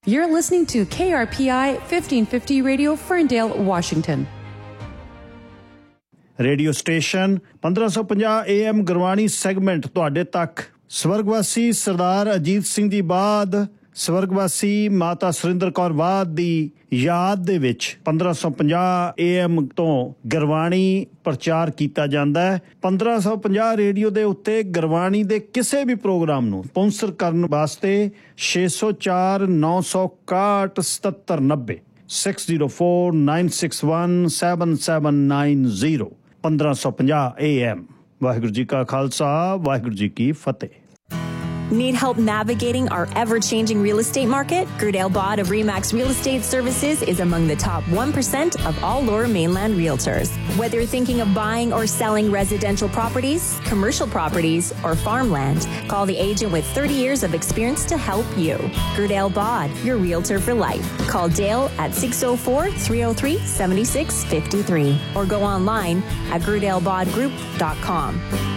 You're listening to KRPI 1550 Radio, Ferndale, Washington. Radio station 1550 AM Gurbani segment ਤੁਹਾਡੇ ਤੱਕ। ਸਵਰਗਵਾਸੀ ਸਰਦਾਰ ਅਜੀਤ ਸਿੰਘ ਜੀ ਬਾਦ, ਸਵਰਗਵਾਸੀ ਮਾਤਾ ਸੁਰਿੰਦਰ ਕੌਰ ਬਾਦ ਦੀ ਯਾਦ ਦੇ ਵਿੱਚ 1550 AM ਤੋਂ ਗੁਰਬਾਣੀ ਪ੍ਰਚਾਰ ਕੀਤਾ ਜਾਂਦਾ ਹੈ। 1550 ਰੇਡੀਓ ਦੇ ਉੱਤੇ ਗੁਰਬਾਣੀ ਦੇ ਕਿਸੇ ਵੀ ਪ੍ਰੋਗਰਾਮ ਨੂੰ ਸਪਾਂਸਰ ਕਰਨ ਵਾਸਤੇ 604 961 7790 6049617790 1550 AM। ਵਾਹਿਗੁਰੂ ਜੀ ਕਾ ਖਾਲਸਾ, ਵਾਹਿਗੁਰੂ ਜੀ ਕੀ ਫਤਿਹ। Need help navigating our ever-changing real estate market? Gerdale Bod of RE/MAX Real Estate Services is among the top 1% of all Lower Mainland realtors. Whether you're thinking of buying or selling residential properties, commercial properties, or farmland, call the agent with 30 years of experience to help you. Gerdale Bod, your realtor for life. Call Dale at 604-303-7653 or go online at GerdaleBodGroup.com.